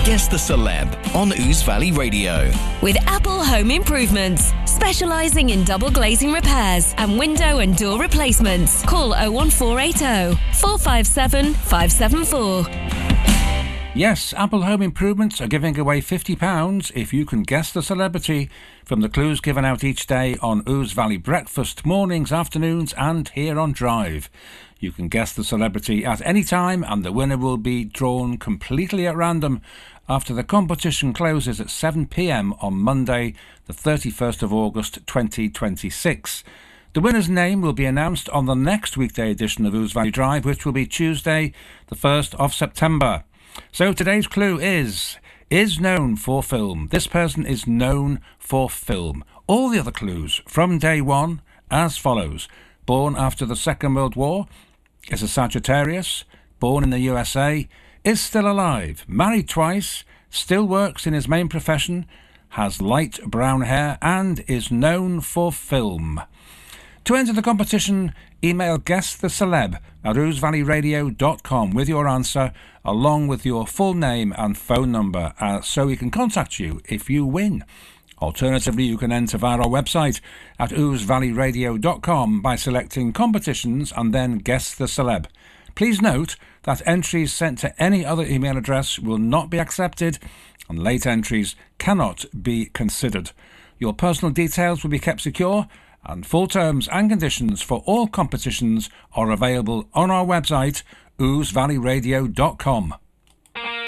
Guess the Celeb on Ouse Valley Radio. With Apple Home Improvements, specialising in double glazing repairs and window and door replacements. Call 01480 457 574. Yes, Apple Home Improvements are giving away £50 if you can guess the celebrity from the clues given out each day on Ouse Valley Breakfast, mornings, afternoons and here on Drive. You can guess the celebrity at any time and the winner will be drawn completely at random after the competition closes at 7 p.m. on Monday, the 31st of August 2026. The winner's name will be announced on the next weekday edition of Ouse Valley Drive, which will be Tuesday, the 1st of September. So today's clue is known for film. This person is known for film. All the other clues from day one as follows. Born after the Second World War, is a Sagittarius, born in the USA, is still alive, married twice, still works in his main profession, has light brown hair and is known for film. To enter the competition, email guesstheceleb@ousevalleyradio.com with your answer along with your full name and phone number so we can contact you if you win. Alternatively, you can enter via our website at ousevalleyradio.com by selecting competitions and then guess the celeb. Please note that entries sent to any other email address will not be accepted and late entries cannot be considered. Your personal details will be kept secure and full terms and conditions for all competitions are available on our website ousevalleyradio.com.